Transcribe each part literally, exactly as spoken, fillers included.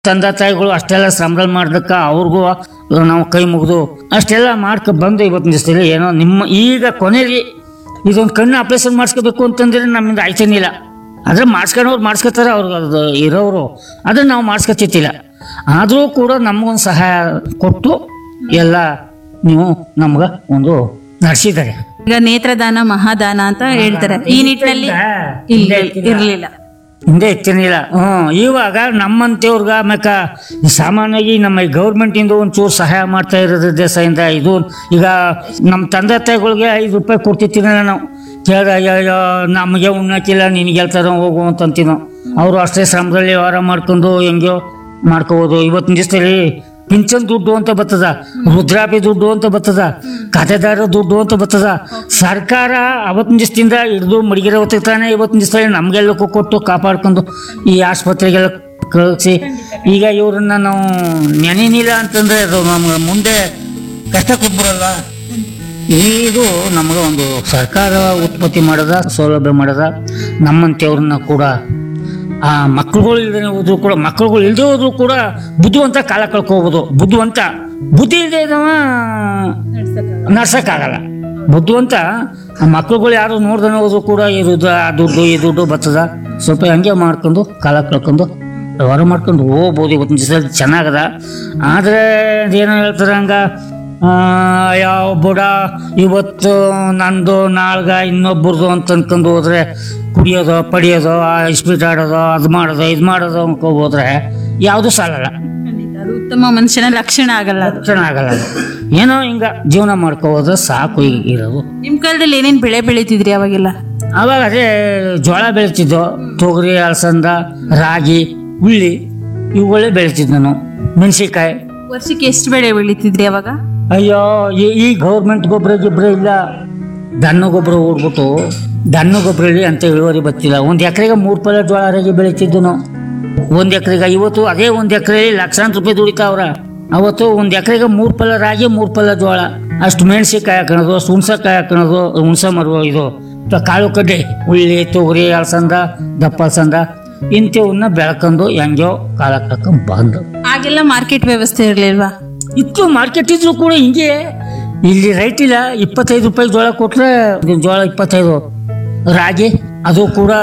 ತಂದೆ ತಾಯಿಗಳು ಅಷ್ಟೆಲ್ಲ ಶ್ರಮಗಳು ಮಾಡ್ದಕ್ಕ ಅವ್ರಿಗೂ ನಾವು ಕೈ ಮುಗಿದು ಅಷ್ಟೆಲ್ಲ ಮಾಡ್ಕೊ ಬಂದು ಇವತ್ತಿನ ದಿವಸದಲ್ಲಿ ಏನೋ ನಿಮ್ಮ ಈಗ ಕೊನೆಯಲ್ಲಿ ಇದೊಂದು ಕಣ್ಣು ಆಪರೇಷನ್ ಮಾಡಿಸ್ಕೋಬೇಕು ಅಂತಂದ್ರೆ ನಮ್ಮಿಂದ ಆಯ್ತೇನಿಲ್ಲ. ಆದ್ರೆ ಮಾಡಿಸ್ಕೊಂಡವ್ರು ಮಾಡಿಸ್ಕೊತಾರೆ, ಅವ್ರಿಗೆ ಅದು ಇರೋರು ಅದನ್ನ ನಾವು ಮಾಡಿಸ್ಕೊತಿತ್ತಿಲ್ಲ. ಆದರೂ ಕೂಡ ನಮಗೊಂದು ಸಹಾಯ ಕೊಟ್ಟು ಎಲ್ಲ ನೀವು ನಮ್ಗೆ ಒಂದು ನಡೆಸಿದ್ದಾರೆ. ಈಗ ನೇತ್ರದಾನ ಮಹಾದಾನ ಅಂತ ಹೇಳ್ತಾರೆ, ಈ ನಿಟ್ಟಿನಲ್ಲಿ ಇಲ್ಲ ಇರ್ಲಿಲ್ಲ, ಹಿಂದೆ ಎತ್ತೇನಿಲ್ಲ. ಹ್ಮ್ ಇವಾಗ ನಮ್ಮಂತೆಯವ್ರಿಗೆ ಆಮ್ಯಾಕ ಸಾಮಾನ್ಯವಾಗಿ ನಮ್ಮ ಗೌರ್ಮೆಂಟ್ ಇಂದ ಒಂಚೂರು ಸಹಾಯ ಮಾಡ್ತಾ ಇರೋದ್ರ ದೇಶದಿಂದ ಇದು ಈಗ ನಮ್ಮ ತಂದೆ ತಾಯಿಗಳಿಗೆ ಐದು ರೂಪಾಯಿ ಕೊಡ್ತಿರ್ತೀವಿ ನಾವು ಕೇಳಿದ ನಮಗೆ ಉಣ್ಣಕ್ಕಿಲ್ಲ ನಿನಗೆ ಹೇಳ್ತಾರ ಹೋಗು ಅಂತಂತೀವಿ ನಾವು. ಅವರು ಅಷ್ಟೇ ಶ್ರಮದಲ್ಲಿ ವ್ಯವಹಾರ ಮಾಡ್ಕೊಂಡು ಹೆಂಗೋ ಮಾಡ್ಕೋಬೋದು. ಇವತ್ತಿನ ದಿವಸದಲ್ಲಿ ಪಿಂಚನ್ ದುಡ್ಡು ಅಂತ ಬರ್ತದ, ರುದ್ರಾಪಿ ದುಡ್ಡು ಅಂತ ಬರ್ತದ, ಖಾತೆದಾರ ದುಡ್ಡು ಅಂತ ಬರ್ತದ. ಸರ್ಕಾರ ಅವತ್ತಿನ ದಿವಸದಿಂದ ಹಿಡಿದು ಮಡಿಗೆರೆ ಹೊತ್ತಾನೆ ಇವತ್ತಿನ ದಿವಸದಲ್ಲಿ ನಮಗೆಲ್ಲಕ್ಕೂ ಕೊಟ್ಟು ಕಾಪಾಡ್ಕೊಂಡು ಈ ಆಸ್ಪತ್ರೆಗೆಲ್ಲ ಕಳಿಸಿ ಈಗ ಇವ್ರನ್ನ ನಾವು ನೆನೆನಿಲ್ಲ ಅಂತಂದ್ರೆ ಅದು ನಮ್ಗೆ ಮುಂದೆ ಕಷ್ಟ ಕೊಟ್ಬಿಡಲ್ಲ. ಇದು ನಮಗೆ ಒಂದು ಸರ್ಕಾರ ಉತ್ಪತ್ತಿ ಮಾಡೋದ ಸೌಲಭ್ಯ ಮಾಡೋದ. ನಮ್ಮಂತೆಯವ್ರನ್ನ ಕೂಡ ಆ ಮಕ್ಳುಗಳು ಇಲ್ಲದೆ ಹೋದ್ರು ಕೂಡ ಮಕ್ಳುಗಳು ಇಲ್ಲದೆ ಹೋದ್ರು ಕೂಡ ಬುದ್ಧಿವಂತ ಕಾಲ ಕಳ್ಕೋಬಹುದು. ಬುದ್ಧಿವಂತ ಬುದ್ಧಿ ಇಲ್ಲದೆ ಇದ್ದವ ನಡ್ಸಕ್ಕಾಗಲ್ಲ. ಬುದ್ಧಿವಂತ ಆ ಮಕ್ಳುಗಳು ಯಾರು ನೋಡ್ದೇ ಹೋದ್ರು ಕೂಡ ಇರುದ ಆ ದುಡ್ಡು ಈ ದುಡ್ಡು ಬರ್ತದ ಸ್ವಲ್ಪ ಹಂಗೆ ಮಾಡ್ಕೊಂಡು ಕಾಲ ಕಳ್ಕೊಂಡು ವ್ಯವಹಾರ ಮಾಡ್ಕೊಂಡು ಹೋಗ್ಬೋದು. ಇವತ್ತಿನ ದಿವಸದಲ್ಲಿ ಚೆನ್ನಾಗದ. ಆದರೆ ಅದೇನೋ ಹೇಳ್ತಾರೆ ಹಂಗ ಯಾವ ಬುಡ ಇವತ್ತು ನಂದು ನಾಳ್ಗ ಇನ್ನೊಬ್ಬರದು ಅಂತ ಅನ್ಕೊಂಡು ಹೋದ್ರೆ ಕುಡಿಯೋದು ಪಡಿಯೋದು ಇಸ್ಪೀಟ್ ಆಡೋದು ಅದು ಮಾಡೋದು ಇದು ಮಾಡೋದು ಅನ್ಕೊ ಹೋದ್ರೆ ಯಾವುದು ಸಾಲಲ್ಲ. ಅದು ಉತ್ತಮ ಮನುಷ್ಯನ ಲಕ್ಷಣ ಆಗಲ್ಲ, ಅದು ಲಕ್ಷಣ ಆಗಲ್ಲ. ಅದು ಏನೋ ಹಿಂಗ ಜೀವನ ಮಾಡ್ಕೊ ಹೋದ್ರೆ ಸಾಕು. ಈಗ ಇರೋದು ನಿಮ್ ಕಾಲದಲ್ಲಿ ಏನೇನ್ ಬೆಳೆ ಬೆಳಿತಿದ್ರಿ ಅವಾಗೆಲ್ಲ? ಅವಾಗ ಅದೇ ಜೋಳ ಬೆಳಿತಿದ್ದೋ, ತೊಗರಿ, ಅಲಸಂದ, ರಾಗಿ, ಹುಳ್ಳಿ ಇವುಗಳೇ ಬೆಳಿತಿದ್ದೆ ನಾನು. ಮೆಣಸಿನ್ಕಾಯಿ ವರ್ಷಕ್ಕೆ ಎಷ್ಟು ಬೆಳೆ ಬೆಳಿತಿದ್ರಿ ಅವಾಗ? ಅಯ್ಯೋ ಈ ಗೌರ್ಮೆಂಟ್ ಗೊಬ್ಬರ ಗಿಬ್ಬರ ಇಲ್ಲ, ದನ್ನ ಗೊಬ್ಬರ ಓಡ್ಬಿಟ್ಟು ದನ್ನ ಗೊಬ್ಬರಲ್ಲಿ ಅಂತ ಇಳುವರಿ ಬರ್ತಿಲ್ಲ. ಒಂದು ಎಕರೆಗೆ ಮೂರು ಪಲ್ಲ ಜೋಳ ರಾಗಿ ಬೆಳಿತಿದ್ದು ನಾವು. ಒಂದು ಎಕರೆಗೆ ಇವತ್ತು ಅದೇ ಒಂದು ಎಕರೆಯಲ್ಲಿ ಲಕ್ಷಾಂತರ ರೂಪಾಯಿ ದುಡಿತಾವ್ರ. ಅವತ್ತು ಒಂದು ಎಕರೆಗೆ ಮೂರು ಪಲ್ಲ ರಾಗಿ ಮೂರು ಪಲ್ಲ ಜೋಳ, ಅಷ್ಟು ಮೆಣಸಿನ್ಕಾಯಿ ಹಾಕೋದು, ಹುಣ್ಸಕಾಯಿ ಹಾಕೋದು, ಹುಣ್ಸ ಮರುವ ಇದು ಕಾಳು ಕಡ್ಡೆ, ಹುಳ್ಳಿ, ತೊಗರಿ, ಅಲಸಂದ, ದಪ್ಪ ಅಲಸಂದ ಇಂಥವನ್ನ ಬೆಳ್ಕೊಂಡು ಹೆಂಗೋ ಕಾಲ ಕಳ್ಕೊಂಡು ಬಂದು. ಆಗೆಲ್ಲ ಮಾರ್ಕೆಟ್ ವ್ಯವಸ್ಥೆ ಇರ್ಲಿಲ್ವಾ? ಇತ್ತು, ಮಾರ್ಕೆಟ್ ಇದ್ರು ಕೂಡ ಹಿಂಗೆ ಇಲ್ಲಿ ರೈಟ್ ಇಲ್ಲ. ಇಪ್ಪತ್ತೈದು ರೂಪಾಯಿ ಜೋಳ ಕೊಟ್ರೆ ಜೋಳ ಇಪ್ಪತ್ತೈದು, ರಾಗಿ ಅದು ಕೂಡ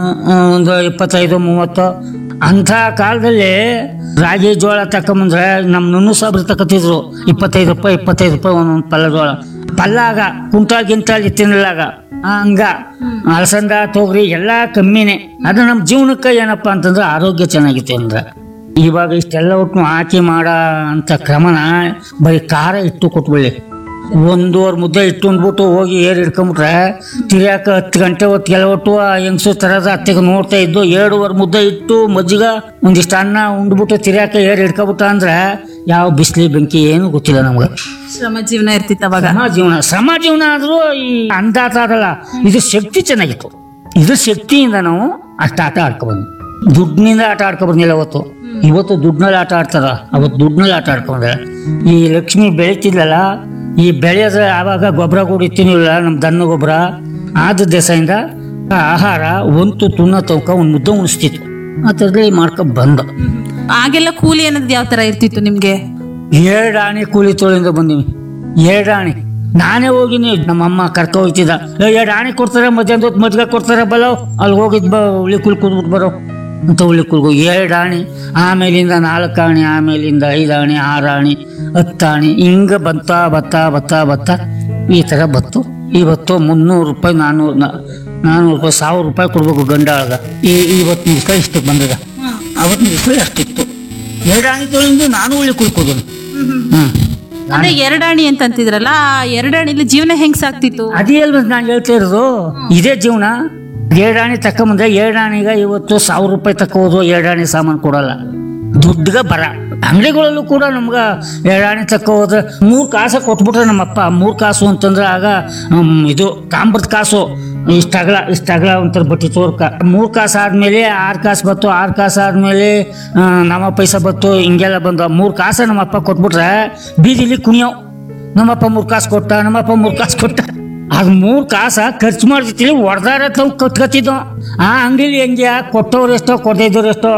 ಒಂದು ಇಪ್ಪತ್ತೈದು ಮೂವತ್ತು. ಅಂಥ ಕಾಲದಲ್ಲಿ ರಾಗಿ ಜೋಳ ತಕೊಂಬಂದ್ರೆ ನಮ್ಮ ನುಣ್ಣು ಸಾಬ್ರು ತಕತಿದ್ರು ಇಪ್ಪತ್ತೈದು ರೂಪಾಯಿ ಇಪ್ಪತ್ತೈದು ರೂಪಾಯಿ ಒಂದೊಂದು ಪಲ್ಲ ಜೋಳ. ಪಲ್ಲಾಗ ಕುಂಟಾಲ್ ಗಿಂಟಾಲ್ ತಿನ್ನಲಾಗ ಹಂಗ ಅಲಸಂದ ತೊಗರಿ ಎಲ್ಲ ಕಮ್ಮಿನೇ. ಅದು ನಮ್ಮ ಜೀವನಕ್ಕೆ ಏನಪ್ಪಾ ಅಂತಂದ್ರೆ ಆರೋಗ್ಯ ಚೆನ್ನಾಗಿತ್ತು. ಅಂದ್ರೆ ಇವಾಗ ಇಷ್ಟೆಲ್ಲ ಒಟ್ಟು ಹಾಕಿ ಮಾಡ ಅಂತ ಕ್ರಮನ ಬರೀ ಖಾರ ಇಟ್ಟು ಕೊಟ್ಬಿಡಿ. ಒಂದೂವರೆ ಮುದ್ದೆ ಇಟ್ಟು ಅಂದ್ಬಿಟ್ಟು ಹೋಗಿ ಏರ್ ಹಿಡ್ಕೊಂಬಿಟ್ರೆ ತಿರ್ಯಾಕ ಹತ್ತು ಗಂಟೆ ಹೊತ್ತಿಗೆಲ್ಲ ಒಟ್ಟು ಆ ಹೆಂಗಸು ತರದ ಅತ್ತೆಗೆ ನೋಡ್ತಾ ಇದ್ದು ಎರಡೂವರೆ ಮುದ್ದೆ ಇಟ್ಟು ಮಜ್ಜಿಗ ಒಂದಿಷ್ಟು ಅನ್ನ ಉಂಡ್ಬಿಟ್ಟು ತಿರ್ಯಾಕ ಏರ್ ಹಿಡ್ಕೊಬಿಟ್ಟ ಅಂದ್ರೆ ಯಾವ ಬಿಸಿಲಿ ಬೆಂಕಿ ಏನು ಗೊತ್ತಿಲ್ಲ ನಮ್ಗೆ. ಶ್ರಮ ಜೀವನ ಇರ್ತಿತ್ತು ಅವಾಗ. ಶ್ರಮ ಜೀವನ ಶ್ರಮ ಜೀವನ ಆದ್ರೂ ಈ ಅಂದಾತ ಅದಲ್ಲ, ಇದು ಶಕ್ತಿ ಚೆನ್ನಾಗಿತ್ತು. ಇದು ಶಕ್ತಿಯಿಂದ ನಾವು ಅಷ್ಟು ಆಟ ಆಡ್ಕೊಬಂದು, ದುಡ್ಡಿನಿಂದ ಆಟ ಆಡ್ಕೊಬಂದಿಲ್ಲ. ಅವತ್ತು ಇವತ್ತು ದುಡ್ಡಿನಲ್ಲಿ ಆಟ ಆಡ್ತಾರ, ಅವತ್ತು ದುಡ್ಡಿನಲ್ಲಿ ಆಟ ಆಡ್ಕೊಂಡ್ರೆ. ಈ ಲಕ್ಷ್ಮಿ ಬೆಳೀತಿದ್ಲಲ್ಲ, ಈ ಬೆಳೆಯೋದ್ರೆ ಆವಾಗ ಗೊಬ್ಬರ ಕೂಡ ಇತ್ತಿನಿಲ್ಲ, ನಮ್ಮ ದನ್ನ ಗೊಬ್ಬರ ಆದ ದೇಶದಿಂದ ಆಹಾರ ಒಂದು ತುನ್ನ ತವಕ ಒಂದು ಮುದ್ದೆ ಉಣಿಸ್ತಿತ್ತು. ಆ ಥರದಲ್ಲಿ ಮಾಡ್ಕೊಂಡು ಬಂದ. ಆಗೆಲ್ಲ ಕೂಲಿ ಅನ್ನೋದು ಯಾವ ತರ ಇರ್ತಿತ್ತು ನಿಮ್ಗೆ? ಎರಡು ಆಣಿ ಕೂಲಿ ತೊಳಿಂದ ಬಂದೀವಿ. ಎರಡು ಆಣಿ ನಾನೇ ಹೋಗಿನಿ. ನಮ್ಮಮ್ಮ ಕರ್ಕ ಹೋಗ್ತಿದ್ದ, ಎರಡು ಆಣಿ ಕೊಡ್ತಾರೆ, ಮಧ್ಯಾಹ್ನ ಹೊತ್ತು ಮಜ್ಜಿಗೆ ಕೊಡ್ತಾರೆ, ಬಲೋ ಅಲ್ಲಿ ಹೋಗಿದ್ ಬ ಹುಳಿ ಕುಲ್ ಕೂದ್ಬಿಟ್ಟು ಬರೋ ಅಂತ ಹುಳಿ ಕುಲ್ಗು ಎರಡು ಆಣಿ. ಆಮೇಲಿಂದ ನಾಲ್ಕು ಆಣಿ, ಆಮೇಲಿಂದ ಐದು ಆಣಿ, ಆರು ಆಣಿ, ಹತ್ತು ಆಣಿ, ಹಿಂಗೆ ಬತ್ತ ಬತ್ತ ಬತ್ತ ಬತ್ತ ಈ ಥರ ಬತ್ತು. ಇವತ್ತು ಮುನ್ನೂರು ರೂಪಾಯಿ ನಾನ್ನೂರು ನಾನ್ನೂರು ರೂಪಾಯಿ ಸಾವಿರ ರೂಪಾಯಿ ಕೊಡ್ಬೇಕು ಗಂಡ ಆಳ್ಗ. ಈ ಇವತ್ತಿನ ದಿವಸ ಇಷ್ಟಕ್ಕೆ ಬಂದದ. ಅವತ್ತಿನ ದಿವಸ ಅಷ್ಟಿತ್ತು. ಎರಡು ಆಣಿ ತೊಳಿಂದು ನಾನು ಹುಳಿ ಕುಲ್ಕೋದನು. ಹ್ಮ್ ಅಂದ್ರೆ ಎರಡಾಣಿ ಅಂತ ಅಂತಿದ್ರಲ್ಲ, ಆ ಎರಡಾಣಿಲಿ ಜೀವನ ಹೆಂಗ್ ಸಾಕ್ತಿತ್ತು? ಅದೇ ಅಲ್ವ ನಾನು ಹೇಳ್ತಾ ಇರೋದು. ಇದೇ ಜೀವನ. ಎರಡಾಣಿ ತಕೊಂಬಂದ್ರೆ ಎರಡಾಣಿಗ ಇವತ್ತು ಸಾವಿರ ರೂಪಾಯಿ ತಕ್ಕೋದು. ಎರಡಾಣಿ ಸಾಮಾನು ಕೊಡಲ್ಲ, ದುಡ್ಡಿಗೆ ಬರ. ಅಂಗಡಿಗಳಲ್ಲೂ ಕೂಡ ನಮ್ಗ ಎರಡಾಣಿ ತಕ್ಕ ಹೋದ್ರೆ ಮೂರು ಕಾಸು ಕೊಟ್ಬಿಟ್ರೆ ನಮ್ಮಪ್ಪ. ಮೂರು ಕಾಸು ಅಂತಂದ್ರೆ ಆಗ ಇದು ತಾಮ್ರದ ಕಾಸು, ಇಷ್ಟಗಲ ಇಷ್ಟಗಲ ಒಂಥರ ಬಟ್ಟಿ ತೋರ್ಕ. ಮೂರು ಕಾಸು ಆದ್ಮೇಲೆ ಆರು ಕಾಸು ಬತ್ತು, ಆರು ಕಾಸು ಆದ್ಮೇಲೆ ನಮ್ಮ ಪೈಸ ಬತ್ತು, ಹಿಂಗೆಲ್ಲ ಬಂದು ಮೂರು ಕಾಸು ನಮ್ಮಪ್ಪ ಕೊಟ್ಬಿಟ್ರೆ ಬೀದಿಲಿ ಕುಣಿಯೋ ನಮ್ಮಪ್ಪ ಮೂರು ಕಾಸು ಕೊಟ್ಟ, ನಮ್ಮಪ್ಪ ಮೂರು ಕಾಸು ಕೊಟ್ಟ. ಅದು ಮೂರು ಕಾಸ ಖರ್ಚು ಮಾಡ್ತಿರ್ತೀವಿ, ಹೊಡೆದಾರ ತಾವು ಕಟ್ಕೊತಿದ್ದೋ. ಆ ಅಂಗಡಿಲಿ ಹೆಂಗೆ ಕೊಟ್ಟವ್ರು ಎಷ್ಟೋ ಕೊಡ್ದಿದ್ದವ್ರು ಎಷ್ಟೋ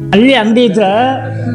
ಅಲ್ಲಿ ಅಂಗಡಿ ಇದ್ರ